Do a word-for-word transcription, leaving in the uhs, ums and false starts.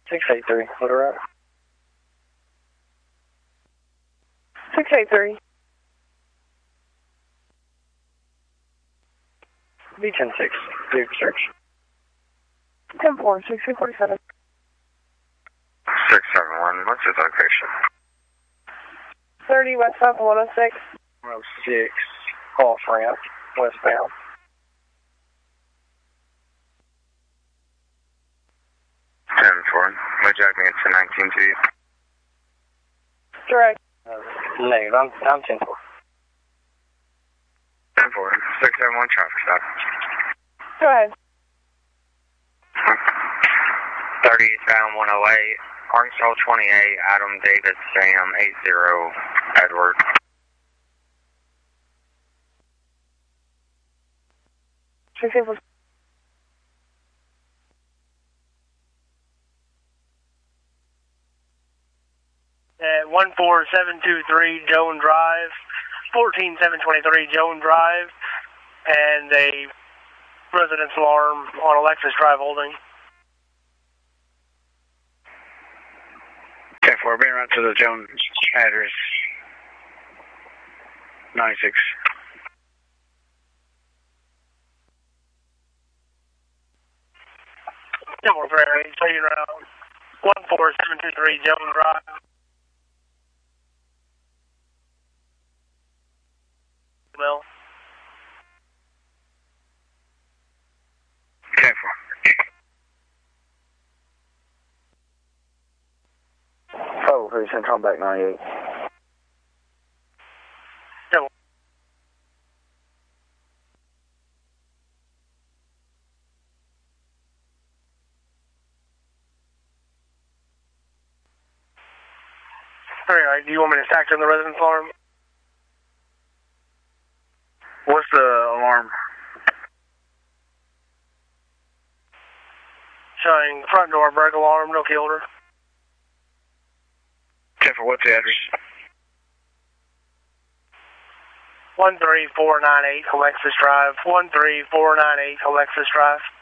six eight three, Little Rock. six eight three. B ten six, vehicle search. ten four, six two four seven. six seven one, what's his location? thirty West South one oh six. one oh six, off ramp, westbound. ten four, hijack me at ten nineteen to you. Direct. Uh, negative, I'm, I'm ten four. ten four, six seven one, traffic stop. Go ahead. thirty eastbound one oh eight, Arkansas twenty-eight, Adam David Sam eight zero, Edward. six eight four. At one four seven two three Joan Drive, fourteen seven twenty-three Joan Drive, and a residence alarm on Alexis Drive holding. ten four, being right to the Jones address. ninety-six. ten four Prairie, taking around one four seven two three Joan Drive. Well. ten four. Oh, three, Central back ninety-eight. No. Alright, do you want me to stack on the residence alarm? What's the alarm? Showing front door break alarm, no key order. ten four, what's the address? one three four nine eight Alexis Drive. one three four nine eight Alexis Drive.